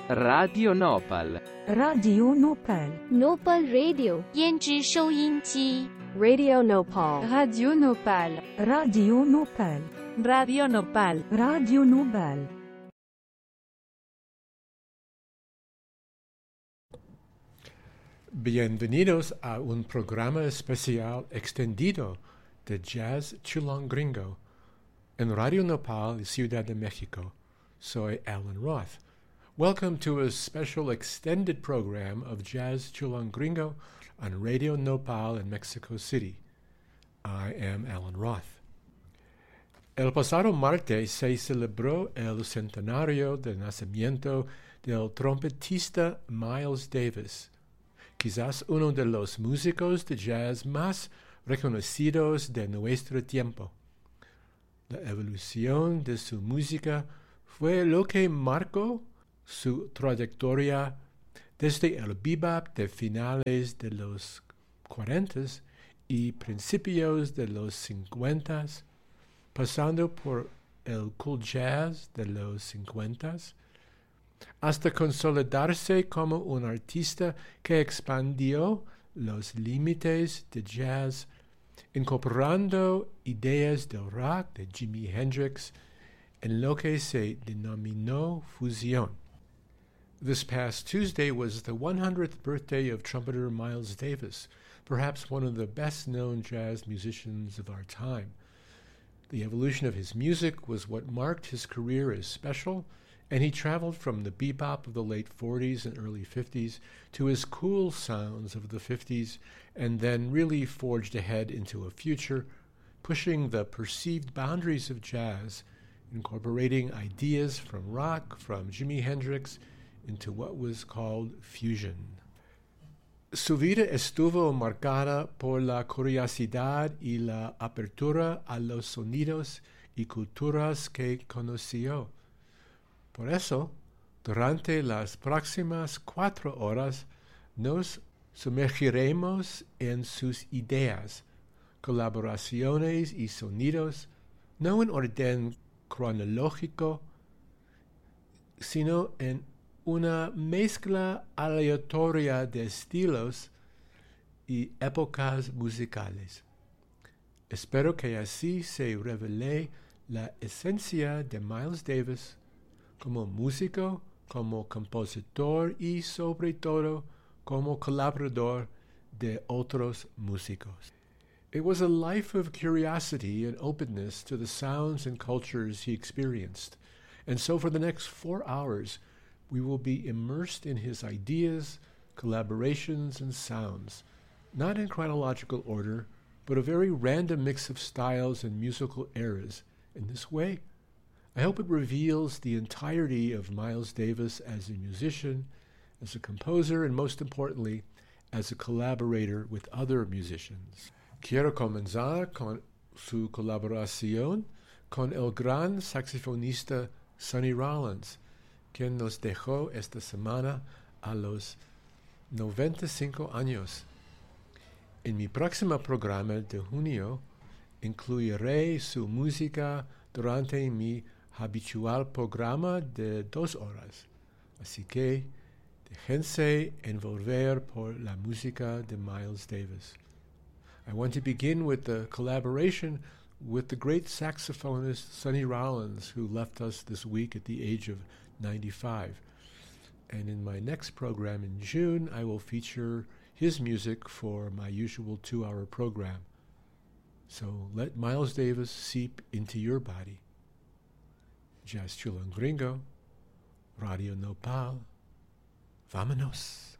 Radio Nopal. Radio Nopal. Nopal Radio 胭脂收音机 Radio Nopal. Radio Nopal. Radio Nopal. Radio Nopal. Radio Nopal. Bienvenidos a un programa especial extendido de Jazz Chilangringo en Radio Nopal, Ciudad de Mexico. Soy Alan Roth. Welcome to a special extended program of Jazz Chilangringo on Radio Nopal in Mexico City. I am Alan Roth. El pasado martes se celebró el centenario del nacimiento del trompetista Miles Davis, quizás uno de los músicos de jazz más reconocidos de nuestro tiempo. La evolución de su música fue lo que marcó su trayectoria desde el bebop de finales de los 40 y principios de los 50, pasando por el cool jazz de los 50, hasta consolidarse como un artista que expandió los límites de jazz, incorporando ideas del rock de Jimi Hendrix en lo que se denominó fusión. This past Tuesday was the 100th birthday of trumpeter Miles Davis, perhaps one of the best-known jazz musicians of our time. The evolution of his music was what marked his career as special, and he traveled from the bebop of the late 40s and early 50s to his cool sounds of the 50s, and then really forged ahead into a future, pushing the perceived boundaries of jazz, incorporating ideas from rock, from Jimi Hendrix, into what was called fusion. Su vida estuvo marcada por la curiosidad y la apertura a los sonidos y culturas que conoció. Por eso, durante las próximas 4 horas, nos sumergiremos en sus ideas, colaboraciones y sonidos, no en orden cronológico, sino en una mezcla aleatoria de estilos y épocas musicales. Espero que así se revele la esencia de Miles Davis como músico, como compositor y sobre todo como colaborador de otros músicos. It was a life of curiosity and openness to the sounds and cultures he experienced. And so for the next 4 hours, we will be immersed in his ideas, collaborations, and sounds, not in chronological order, but a very random mix of styles and musical eras. In this way, I hope it reveals the entirety of Miles Davis as a musician, as a composer, and most importantly, as a collaborator with other musicians. Quiero comenzar con su colaboración con el gran saxofonista Sonny Rollins, quien nos dejó esta semana a los 95 años. En mi próximo programa de junio incluiré su música durante mi habitual programa de 2 horas. Así que déjense envolver por la música de Miles Davis. I want to begin with the collaboration with the great saxophonist Sonny Rollins, who left us this week at the age of 95. And in my next program in June, I will feature his music for my usual 2-hour program. So let Miles Davis seep into your body. Jazz Chilangringo, Radio Nopal. Vámonos.